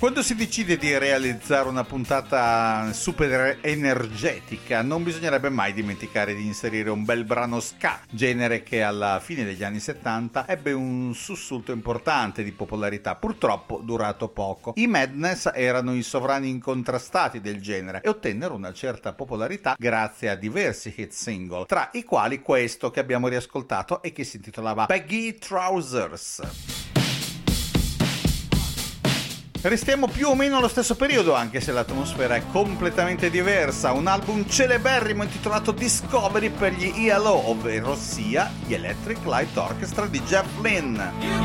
Quando si decide di realizzare una puntata super energetica, non bisognerebbe mai dimenticare di inserire un bel brano ska, genere che alla fine degli anni 70 ebbe un sussulto importante di popolarità, purtroppo durato poco. I Madness erano i sovrani incontrastati del genere e ottennero una certa popolarità grazie a diversi hit single, tra i quali questo che abbiamo riascoltato e che si intitolava Baggy Trousers. Restiamo più o meno allo stesso periodo, anche se l'atmosfera è completamente diversa. Un album celeberrimo intitolato Discovery per gli ELO, ovvero sia gli Electric Light Orchestra di Jeff Lynne.